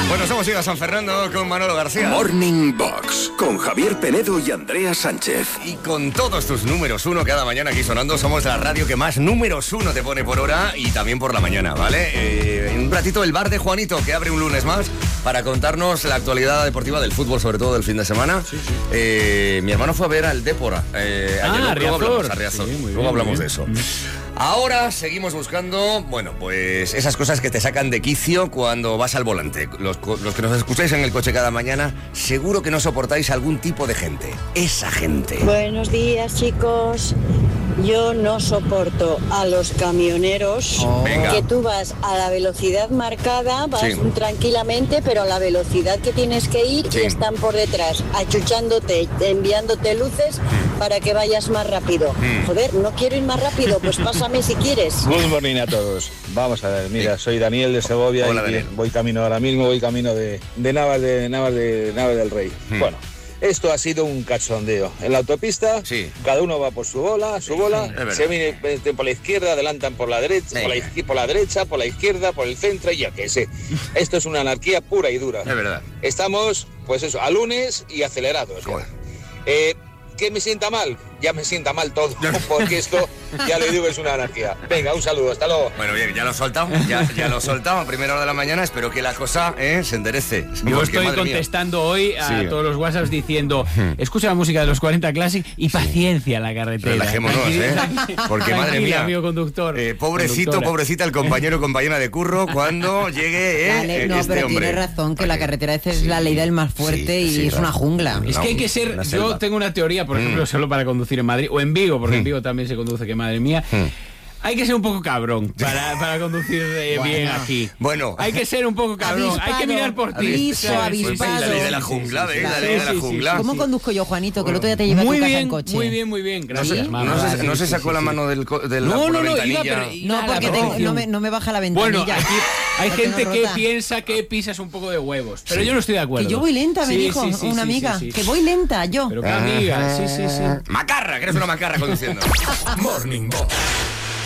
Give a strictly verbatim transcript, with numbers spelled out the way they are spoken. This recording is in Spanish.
Bueno, somos Iba San Fernando con Manolo García. Morning Box con Javier Penedo y Andrea Sánchez. Y con todos tus números uno cada mañana aquí sonando, somos la radio que más números uno te pone por hora y también por la mañana, ¿vale? Eh, en un ratito el bar de Juanito, que abre un lunes más para contarnos la actualidad deportiva del fútbol, sobre todo del fin de semana. Sí, sí. Eh, mi hermano fue a ver al Dépora. Eh, ah, ayer, luego hablamos, a Riazor. Sí, luego bien, hablamos bien. de eso. Ahora seguimos buscando, bueno, pues esas cosas que te sacan de quicio cuando vas al volante. Los, los que nos escucháis en el coche cada mañana, seguro que no soportáis algún tipo de gente. Esa gente. Buenos días, chicos. Yo no soporto a los camioneros Oh. que tú vas a la velocidad marcada, vas Sí. tranquilamente, pero a la velocidad que tienes que ir Sí. y están por detrás, achuchándote, enviándote luces para que vayas más rápido. Mm. Joder, no quiero ir más rápido, pues pásame si quieres. Good morning a todos. Vamos a ver, mira, soy Daniel de Segovia. Hola, y Daniel. voy camino ahora mismo, voy camino de, de Navas de Navas de Navas del Rey. Hmm. Bueno, esto ha sido un cachondeo. En la autopista, Sí. cada uno va por su bola, su bola, es verdad. se viene eh, por la izquierda, adelantan por la derecha, por la, Venga. izquier- por la derecha, por la izquierda, por el centro, y ya que sé. Esto es una anarquía pura y dura. Es verdad. Estamos, pues eso, a lunes y acelerados. ya. Joder. Eh, ¿Qué me sienta mal? Ya me sienta mal todo, porque esto, ya le digo, es una anarquía. Venga, un saludo, hasta luego. Bueno, bien, ya lo he soltado, ya, ya lo he soltado a primera hora de la mañana, espero que la cosa eh, se enderece. Yo Porque, estoy madre mía. contestando hoy a Sí. todos los WhatsApps diciendo, escucha la música de los cuarenta Classic y paciencia en la carretera. Relajémonos, ¿eh? Porque, madre Tranquila, mía, amigo conductor. eh, pobrecito, conductora. pobrecita el compañero o compañera de curro cuando llegue eh, Vale, eh, no, este pero hombre. tiene razón que Oye, la carretera a veces es la ley del más fuerte Sí, y sí, es la- una jungla. Es que hay que ser, Una yo selva. tengo una teoría, por ejemplo, Mm. solo para conducir en Madrid, o en Vigo, porque en Vigo también se conduce, que madre mía. Mm. Hay que ser un poco cabrón para, para conducir eh, Bueno. bien aquí. Bueno. Hay que ser un poco cabrón, hay que Avispado. mirar por ti. Aviso, ¿sabes? avispado. La ley de la jungla, ¿ves? La ley de la Sí, sí, jungla. ¿Cómo conduzco yo, Juanito? Que el otro día te llevé a Muy tu casa bien, en coche. muy bien, muy bien. No Gracias, se, mamá. no se- Sí, no se sí, sacó sí, la sí. mano del, co- de la, No, por no, la no, iba, ventanilla. pero... No, porque la tengo- protección. no, me, no me baja la Bueno, ventanilla. aquí hay La gente tengo que rota. piensa que pisas un poco de huevos, pero Sí. yo no estoy de acuerdo. Que yo voy lenta, me Sí, dijo sí, sí, una sí, amiga. sí, sí. Que voy lenta, yo. Pero qué amiga, sí, sí, sí. Macarra, que eres una macarra conduciendo. Morning Box